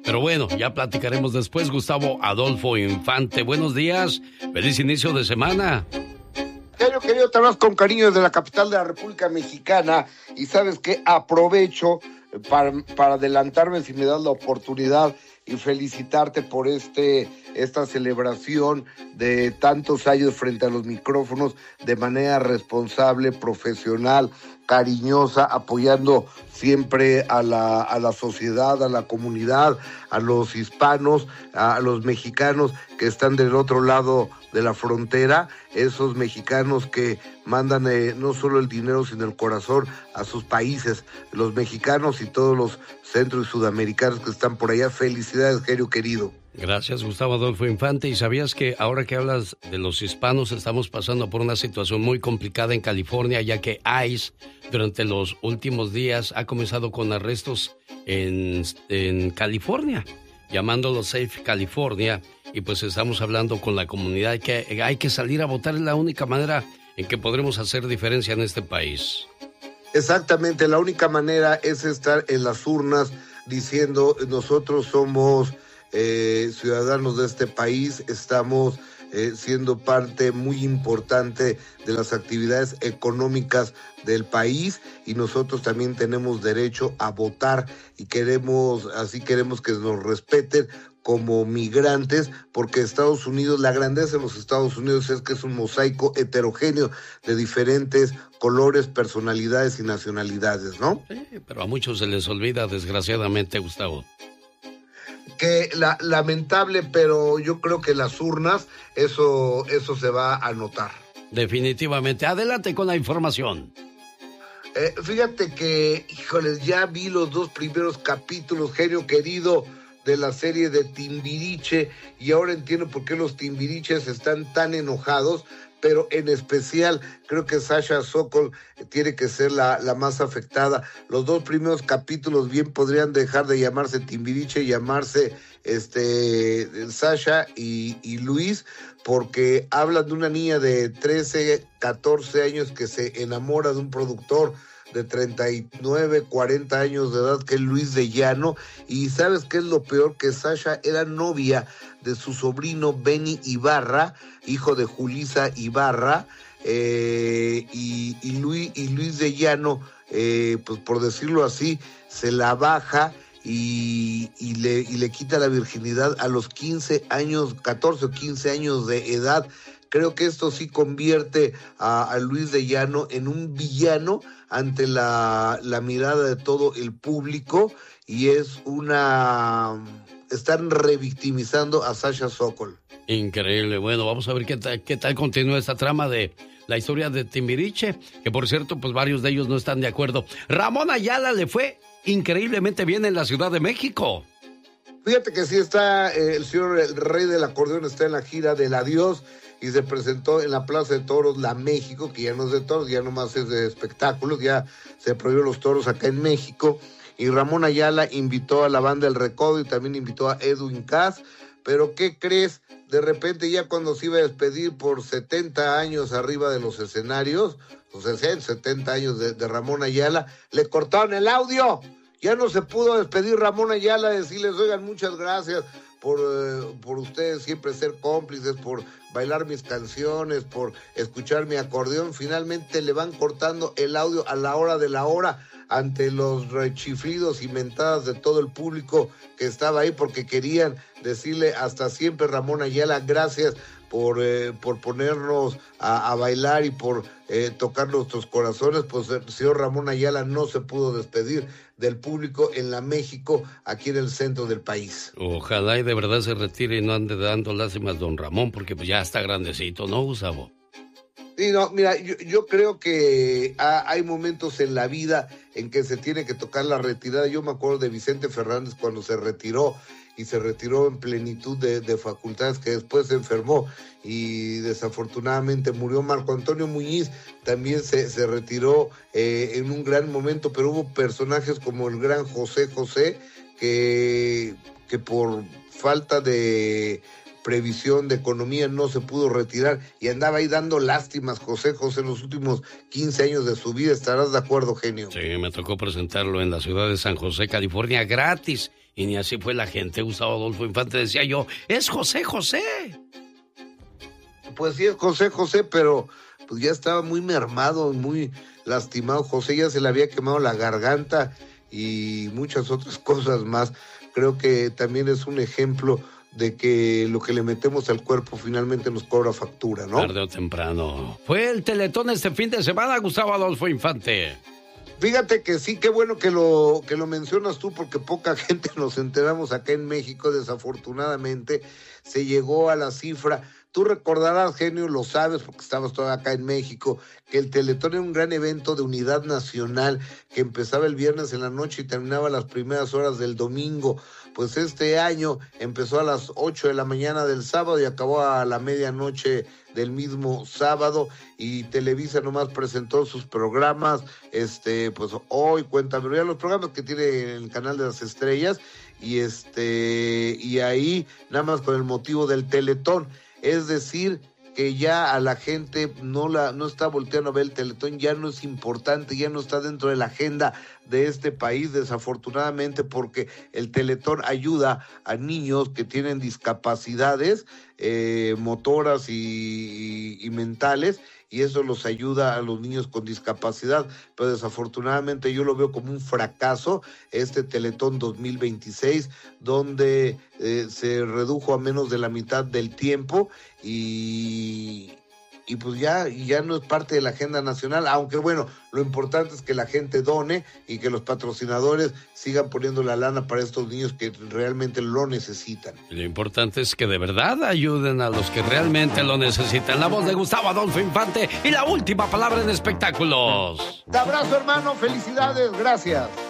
Pero bueno, ya platicaremos después. Gustavo Adolfo Infante, buenos días. Feliz inicio de semana. Querido, te hablas con cariño desde la capital de la República Mexicana y sabes que aprovecho para adelantarme si me das la oportunidad y felicitarte por esta celebración de tantos años frente a los micrófonos de manera responsable, profesional, cariñosa, apoyando siempre a la sociedad, a la comunidad, a los hispanos, a los mexicanos que están del otro lado de la frontera, esos mexicanos que mandan no solo el dinero sino el corazón a sus países, los mexicanos y todos los centro y sudamericanos que están por allá. Felicidades, Gerio querido. Gracias, Gustavo Adolfo Infante. ¿Y sabías que ahora que hablas de los hispanos estamos pasando por una situación muy complicada en California, ya que ICE durante los últimos días ha comenzado con arrestos en California, llamándolo Safe California, y pues estamos hablando con la comunidad que hay que salir a votar, es la única manera en que podremos hacer diferencia en este país. Exactamente, la única manera es estar en las urnas diciendo nosotros somos ciudadanos de este país, estamos siendo parte muy importante de las actividades económicas del país y nosotros también tenemos derecho a votar y queremos que nos respeten como migrantes, porque Estados Unidos, la grandeza de los Estados Unidos es que es un mosaico heterogéneo de diferentes colores, personalidades y nacionalidades, ¿no? Sí, pero a muchos se les olvida, desgraciadamente, Gustavo. Que lamentable, pero yo creo que las urnas, eso se va a notar. Definitivamente. Adelante con la información. Fíjate que, híjoles, ya vi los 2 primeros capítulos, Genio querido, de la serie de Timbiriche, y ahora entiendo por qué los Timbiriches están tan enojados, pero en especial creo que Sasha Sokol tiene que ser la más afectada. Los 2 primeros capítulos bien podrían dejar de llamarse Timbiriche y llamarse Sasha y Luis, porque hablan de una niña de 13, 14 años que se enamora de un productor de 39, 40 años de edad, que es Luis de Llano, y ¿sabes qué es lo peor? Que Sasha era novia de su sobrino Benny Ibarra, hijo de Julissa Ibarra, y Luis de Llano, pues por decirlo así, se la baja y le quita la virginidad a los 15 años, 14 o 15 años de edad. Creo que esto sí convierte a Luis de Llano en un villano ante la mirada de todo el público, y están revictimizando a Sasha Sokol. Increíble. Bueno, vamos a ver qué tal continúa esta trama de la historia de Timbiriche, que por cierto, pues varios de ellos no están de acuerdo. Ramón Ayala le fue increíblemente bien en la Ciudad de México. Fíjate que sí está el rey del acordeón, está en la gira del adiós y se presentó en la Plaza de Toros La México, que ya no es de toros, ya nomás es de espectáculos, ya se prohibió los toros acá en México, y Ramón Ayala invitó a la banda El Recodo y también invitó a Edwin Cass. Pero ¿qué crees? De repente ya cuando se iba a despedir por 70 años arriba de los escenarios, o sea, 70 años de Ramón Ayala, le cortaron el audio. Ya no se pudo despedir Ramón Ayala, decirles, oigan, muchas gracias por ustedes siempre ser cómplices, por bailar mis canciones, por escuchar mi acordeón. Finalmente le van cortando el audio a la hora de la hora, ante los rechiflidos y mentadas de todo el público que estaba ahí, porque querían decirle hasta siempre Ramón Ayala, gracias por ponernos a bailar y por tocar nuestros corazones. Pues el señor Ramón Ayala no se pudo despedir del público en la México, aquí en el centro del país. Ojalá y de verdad se retire y no ande dando lástimas don Ramón, porque pues ya está grandecito, ¿no, Gustavo? Sí, no, mira, yo creo que hay momentos en la vida en que se tiene que tocar la retirada. Yo me acuerdo de Vicente Fernández cuando se retiró, y se retiró en plenitud de facultades, que después se enfermó y desafortunadamente murió. Marco Antonio Muñiz también se retiró en un gran momento, pero hubo personajes como el gran José José que por falta de previsión de economía, no se pudo retirar y andaba ahí dando lástimas José José en los últimos 15 años de su vida. ¿Estarás de acuerdo, genio? Sí, me tocó presentarlo en la ciudad de San José, California, gratis. Y ni así fue la gente. Gustavo Adolfo Infante decía yo, ¡es José José! Pues sí, es José José, pero pues ya estaba muy mermado, muy lastimado. José ya se le había quemado la garganta y muchas otras cosas más. Creo que también es un ejemplo de que lo que le metemos al cuerpo finalmente nos cobra factura, ¿no? Tarde o temprano. Fue el Teletón este fin de semana, Gustavo Adolfo Infante. Fíjate que sí, qué bueno que lo mencionas tú, porque poca gente nos enteramos acá en México. Desafortunadamente se llegó a la cifra. Tú recordarás, genio, lo sabes porque estabas todavía acá en México, que el Teletón era un gran evento de unidad nacional que empezaba el viernes en la noche y terminaba las primeras horas del domingo. Pues este año empezó a las 8 de la mañana del sábado y acabó a la medianoche del mismo sábado, y Televisa nomás presentó sus programas, pues hoy, Cuéntame, ya los programas que tiene el canal de las estrellas, y ahí nada más con el motivo del Teletón. Es decir, que ya a la gente no está volteando a ver el Teletón, ya no es importante, ya no está dentro de la agenda de este país, desafortunadamente, porque el Teletón ayuda a niños que tienen discapacidades motoras y mentales, y eso los ayuda a los niños con discapacidad, pero desafortunadamente yo lo veo como un fracaso este Teletón 2026, donde se redujo a menos de la mitad del tiempo y pues ya no es parte de la agenda nacional, aunque bueno, lo importante es que la gente done y que los patrocinadores sigan poniendo la lana para estos niños que realmente lo necesitan. Lo importante es que de verdad ayuden a los que realmente lo necesitan. La voz de Gustavo Adolfo Infante y la última palabra en espectáculos. Te abrazo, hermano, felicidades, gracias.